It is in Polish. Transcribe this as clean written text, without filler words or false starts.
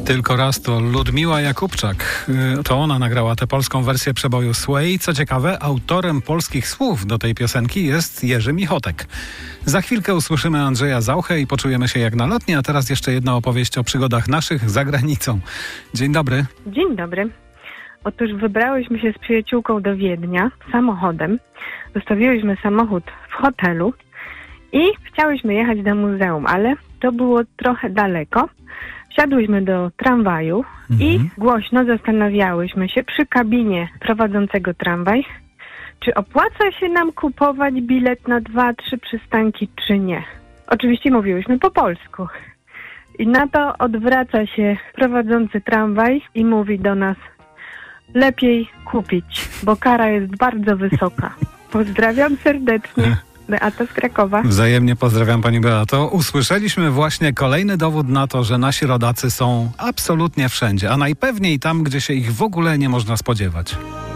Tylko raz to Ludmiła Jakubczak. To ona nagrała tę polską wersję przeboju Sway. Co ciekawe, autorem polskich słów do tej piosenki jest Jerzy Michotek. Za chwilkę usłyszymy Andrzeja Zauchę i poczujemy się jak na lotni, a teraz jeszcze jedna opowieść o przygodach naszych za granicą. Dzień dobry. Dzień dobry. Otóż wybrałyśmy się z przyjaciółką do Wiednia samochodem. Zostawiłyśmy samochód w hotelu i chciałyśmy jechać do muzeum, ale to było trochę daleko. Wsiadłyśmy do tramwaju i głośno zastanawiałyśmy się przy kabinie prowadzącego tramwaj, czy opłaca się nam kupować bilet na 2-3 przystanki, czy nie. Oczywiście mówiłyśmy po polsku. I na to odwraca się prowadzący tramwaj i mówi do nas: lepiej kupić, bo kara jest bardzo wysoka. Pozdrawiam serdecznie. Beata z Krakowa. Wzajemnie pozdrawiam pani Beato. Usłyszeliśmy właśnie kolejny dowód na to, że nasi rodacy są absolutnie wszędzie, a najpewniej tam, gdzie się ich w ogóle nie można spodziewać.